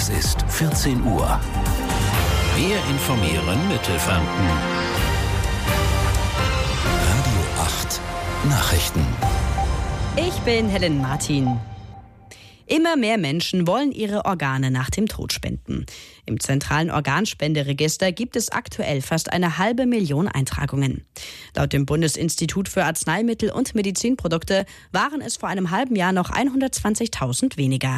Es ist 14 Uhr. Wir informieren Mittelfranken. Radio 8 Nachrichten. Ich bin Helen Martin. Immer mehr Menschen wollen ihre Organe nach dem Tod spenden. Im zentralen Organspenderegister gibt es aktuell fast 500.000 Eintragungen. Laut dem Bundesinstitut für Arzneimittel und Medizinprodukte waren es vor einem halben Jahr noch 120.000 weniger.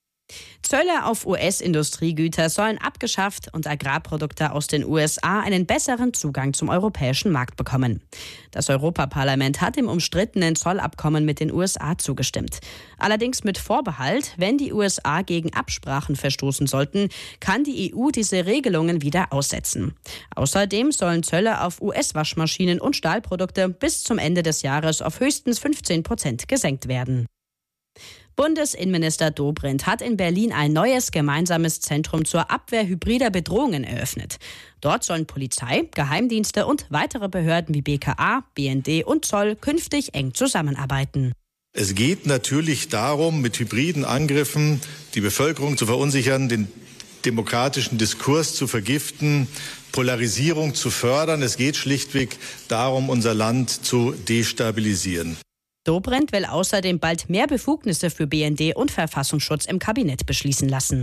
Zölle auf US-Industriegüter sollen abgeschafft und Agrarprodukte aus den USA einen besseren Zugang zum europäischen Markt bekommen. Das Europaparlament hat dem umstrittenen Zollabkommen mit den USA zugestimmt. Allerdings mit Vorbehalt, wenn die USA gegen Absprachen verstoßen sollten, kann die EU diese Regelungen wieder aussetzen. Außerdem sollen Zölle auf US-Waschmaschinen und Stahlprodukte bis zum Ende des Jahres auf höchstens 15% gesenkt werden. Bundesinnenminister Dobrindt hat in Berlin ein neues gemeinsames Zentrum zur Abwehr hybrider Bedrohungen eröffnet. Dort sollen Polizei, Geheimdienste und weitere Behörden wie BKA, BND und Zoll künftig eng zusammenarbeiten. Es geht natürlich darum, mit hybriden Angriffen die Bevölkerung zu verunsichern, den demokratischen Diskurs zu vergiften, Polarisierung zu fördern. Es geht schlichtweg darum, unser Land zu destabilisieren. Dobrindt will außerdem bald mehr Befugnisse für BND und Verfassungsschutz im Kabinett beschließen lassen.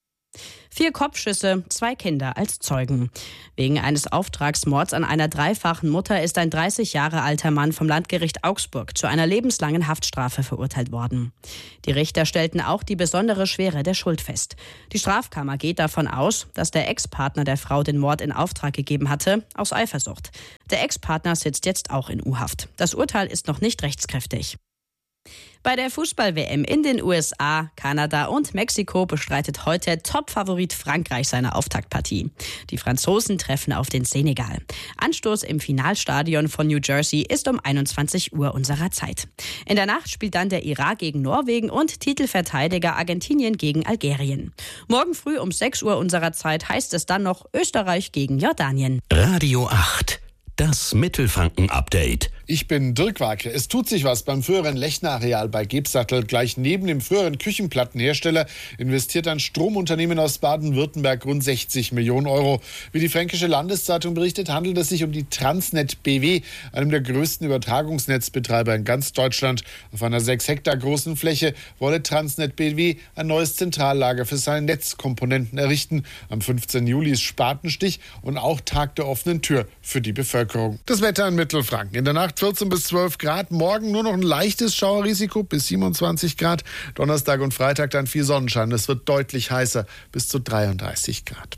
4 Kopfschüsse, 2 Kinder als Zeugen. Wegen eines Auftragsmords an einer dreifachen Mutter ist ein 30 Jahre alter Mann vom Landgericht Augsburg zu einer lebenslangen Haftstrafe verurteilt worden. Die Richter stellten auch die besondere Schwere der Schuld fest. Die Strafkammer geht davon aus, dass der Ex-Partner der Frau den Mord in Auftrag gegeben hatte, aus Eifersucht. Der Ex-Partner sitzt jetzt auch in U-Haft. Das Urteil ist noch nicht rechtskräftig. Bei der Fußball-WM in den USA, Kanada und Mexiko bestreitet heute Top-Favorit Frankreich seine Auftaktpartie. Die Franzosen treffen auf den Senegal. Anstoß im Finalstadion von New Jersey ist um 21 Uhr unserer Zeit. In der Nacht spielt dann der Irak gegen Norwegen und Titelverteidiger Argentinien gegen Algerien. Morgen früh um 6 Uhr unserer Zeit heißt es dann noch Österreich gegen Jordanien. Radio 8, das Mittelfranken-Update. Ich bin Dirk Wake. Es tut sich was beim früheren Lechner-Areal bei Gebsattel. Gleich neben dem früheren Küchenplattenhersteller investiert ein Stromunternehmen aus Baden-Württemberg rund 60 Millionen Euro. Wie die Fränkische Landeszeitung berichtet, handelt es sich um die Transnet BW, einem der größten Übertragungsnetzbetreiber in ganz Deutschland. Auf einer 6 Hektar großen Fläche wolle Transnet BW ein neues Zentrallager für seine Netzkomponenten errichten. Am 15. Juli ist Spatenstich und auch Tag der offenen Tür für die Bevölkerung. Das Wetter in Mittelfranken. In der Nacht 14 bis 12 Grad, morgen nur noch ein leichtes Schauerrisiko bis 27 Grad. Donnerstag und Freitag dann viel Sonnenschein. Es wird deutlich heißer, bis zu 33 Grad.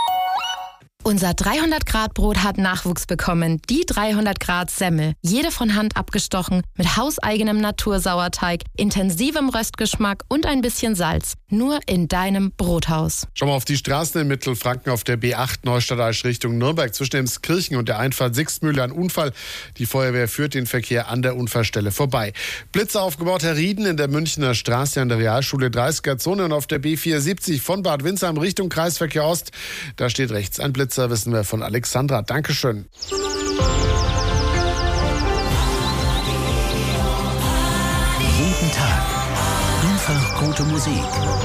Unser 300-Grad-Brot hat Nachwuchs bekommen. Die 300-Grad-Semmel. Jede von Hand abgestochen, mit hauseigenem Natursauerteig, intensivem Röstgeschmack und ein bisschen Salz. Nur in deinem Brothaus. Schau mal auf die Straßen in Mittelfranken auf der B8 Neustadt-Aisch Richtung Nürnberg. Zwischen Emskirchen und der Einfahrt Sixtmühle ein Unfall. Die Feuerwehr führt den Verkehr an der Unfallstelle vorbei. Blitzer aufgebaut, Herr Rieden in der Münchner Straße an der Realschule 30er-Zone und auf der B470 von Bad Windsheim Richtung Kreisverkehr Ost. Da steht rechts ein Blitzer. Wissen wir von Alexandra. Dankeschön. Jeden Tag einfach gute Musik.